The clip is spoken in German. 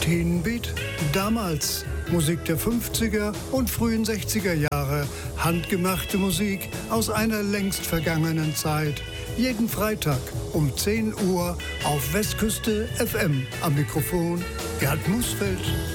Teenbeat? Damals Musik der 50er und frühen 60er Jahre. Handgemachte Musik aus einer längst vergangenen Zeit. Jeden Freitag um 10 Uhr auf Westküste FM. Am Mikrofon Gerd Musfeld.